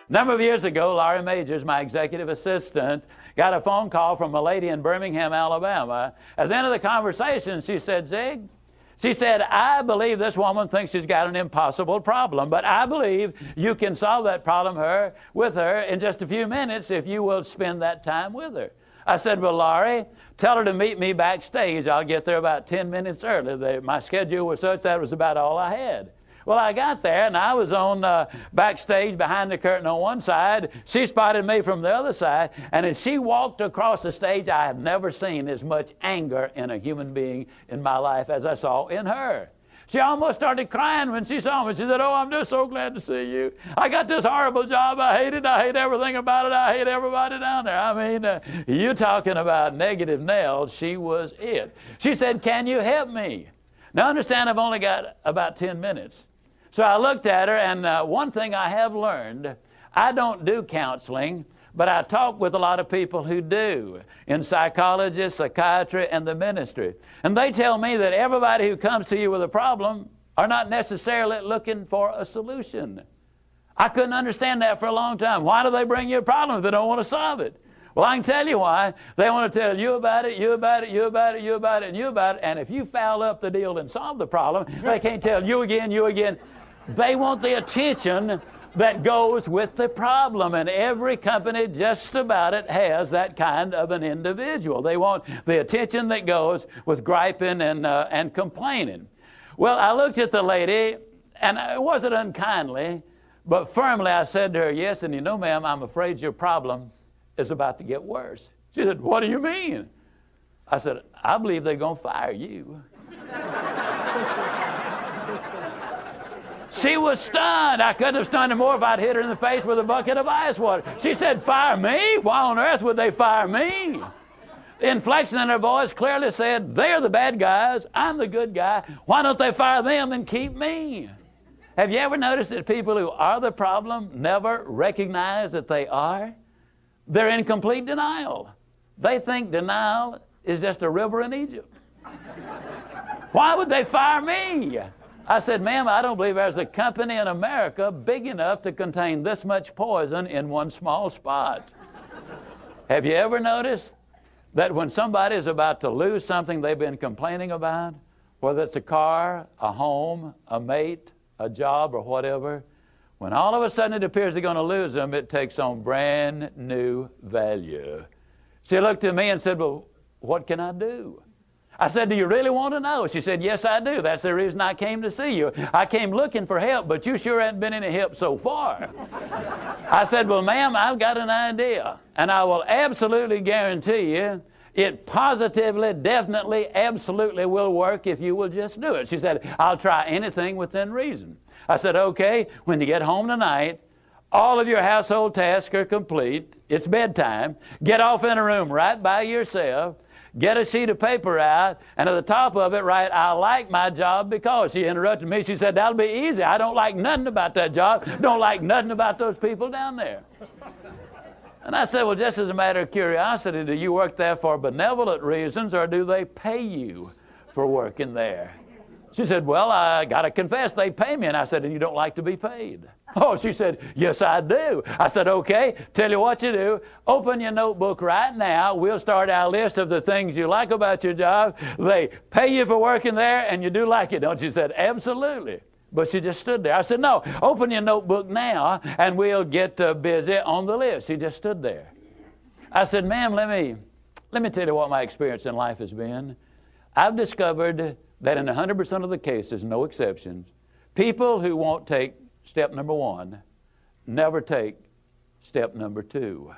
A number of years ago, Laurie Majors, my executive assistant, got a phone call from a lady in Birmingham, Alabama. At the end of the conversation, she said, Zig, she said, I believe this woman thinks she's got an impossible problem, but I believe you can solve that problem with her in just a few minutes if you will spend that time with her. I said, well, Laurie, tell her to meet me backstage. I'll get there about 10 minutes early. My schedule was such that was about all I had. Well, I got there, and I was on backstage behind the curtain on one side. She spotted me from the other side, and as she walked across the stage, I have never seen as much anger in a human being in my life as I saw in her. She almost started crying when she saw me. She said, oh, I'm just so glad to see you. I got this horrible job. I hate it. I hate everything about it. I hate everybody down there. I mean, you talking about negative nails, she was it. She said, can you help me? Now, understand, I've only got about 10 minutes. So I looked at her, and one thing I have learned, I don't do counseling, but I talk with a lot of people who do, in psychology, psychiatry, and the ministry. And they tell me that everybody who comes to you with a problem are not necessarily looking for a solution. I couldn't understand that for a long time. Why do they bring you a problem if they don't want to solve it? Well, I can tell you why. They want to tell you about it, you about it, you about it, you about it, and you about it. And if you foul up the deal and solve the problem, they can't tell you again, you again. They want the attention that goes with the problem, and every company just about it has that kind of an individual. They want the attention that goes with griping and complaining. Well, I looked at the lady, and it wasn't unkindly, but firmly I said to her, yes, and you know, ma'am, I'm afraid your problem is about to get worse. She said, what do you mean? I said, I believe they're going to fire you. She was stunned. I couldn't have stunned her more if I'd hit her in the face with a bucket of ice water. She said, fire me? Why on earth would they fire me? The inflection in her voice clearly said, they're the bad guys, I'm the good guy. Why don't they fire them and keep me? Have you ever noticed that people who are the problem never recognize that they are? They're in complete denial. They think denial is just a river in Egypt. Why would they fire me? I said, ma'am, I don't believe there's a company in America big enough to contain this much poison in one small spot. Have you ever noticed that when somebody is about to lose something they've been complaining about, whether it's a car, a home, a mate, a job, or whatever, when all of a sudden it appears they're going to lose them, it takes on brand new value. She looked at me and said, well, what can I do? I said, do you really want to know? She said, yes, I do. That's the reason I came to see you. I came looking for help, but you sure haven't been any help so far. I said, well, ma'am, I've got an idea, and I will absolutely guarantee you it positively, definitely, absolutely will work if you will just do it. She said, I'll try anything within reason. I said, okay, when you get home tonight, all of your household tasks are complete. It's bedtime. Get off in a room right by yourself. Get a sheet of paper out, and at the top of it write, I like my job because. She interrupted me. She said, that'll be easy. I don't like nothing about that job. Don't like nothing about those people down there. And I said, well, just as a matter of curiosity, do you work there for benevolent reasons, or do they pay you for working there? She said, well, I got to confess, they pay me. And I said, and you don't like to be paid? Oh, she said, yes, I do. I said, okay, tell you what you do. Open your notebook right now. We'll start our list of the things you like about your job. They pay you for working there, and you do like it, don't you? She said, absolutely. But she just stood there. I said, no, open your notebook now, and we'll get busy on the list. She just stood there. I said, ma'am, let me tell you what my experience in life has been. I've discovered that in 100% of the cases, no exceptions, people who won't take step number one never take step number two.